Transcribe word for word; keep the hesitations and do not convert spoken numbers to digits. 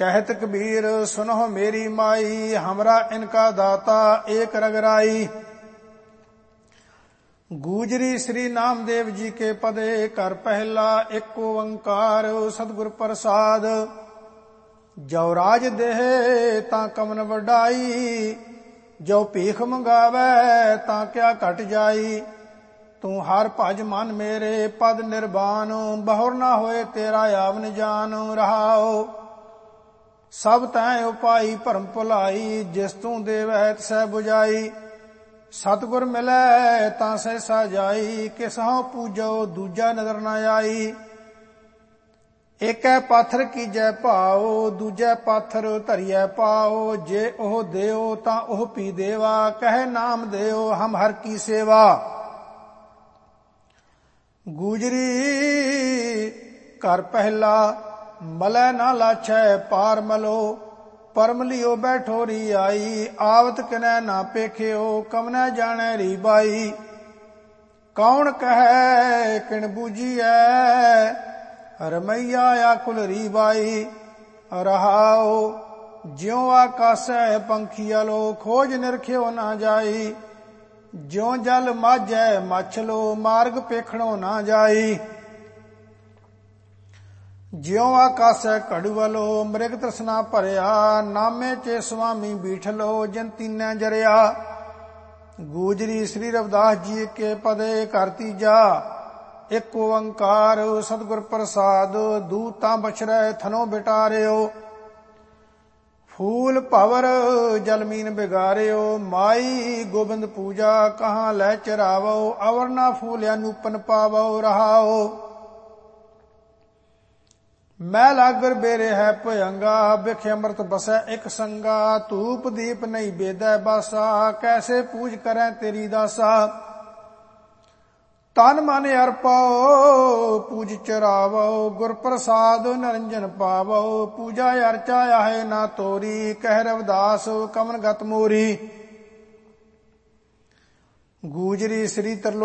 कहत कबीर सुनो मेरी माई, हमरा इनका दाता एक रगराई। गूजरी श्री नामदेव जी के पदे, कर पहला एक ओंकार सतगुर प्रसाद। जो राज देहे तां कमन वडाई, जो भीख मंगावे तां क्या घट जाई। तू हर भज मन मेरे पद निर्वाण, बहुर ना होए तेरा आवन जान रहाओ। सब तैं उपाई भरम भुलाई, जिस तू देवै तिसै बुझाई। सतगुर मिलै तां सहसा जाई, किसहों पूजो दूजा नजर न आई। एकै पाथर कीजै भाओ, दूजै पाथर धरियै पाओ। जे ओह देओ तां ओह पी देवा, कहे नाम देओ हम हर की सेवा। गूजरी कर पहला, मलै ना लाछै पार मलो। परम लियो बैठोरी आई, आवत किनै ना पेखियो, कवनै जाणै री बाई। कौन कहे किन बूझिए, रमैया आकुल री बाई। रहाओ ज्यों आकाशै पंखियालो, खोज निरख्यो ना जाई। ज्यों जल माझै मछलो, मार्ग पेखणो ना जाई। ज्यों आकाशै कड़ुवलो, मृग तृष्णा भरिया। नामे चे स्वामी बीठलो, जिन तीनै जरिया। गूजरी श्री रविदास जी के पदे कर तीजा, एक ओंकार सतगुर प्रसाद। दूतां बछरै थनो बिटारियो, फूल भवर जलमीन बिगारियो। माई गोबिंद पूजा कहाँ लै चरावो, अवर ना फूलिया नूपन पावो रहाओ। मैं लागर बेरे है भयंगा, बिख अमृत बसै एक संगा। धूप दीप नहीं बेदै बासा, कैसे पूज करें तेरी दासा। तन मन अर्पो पूज चरावो, गुर प्रसाद निरंजन पावो। पूजा अर्चा आहे ना तोरी, कह रविदास कमन गत मोरी। गूजरी श्री तरलो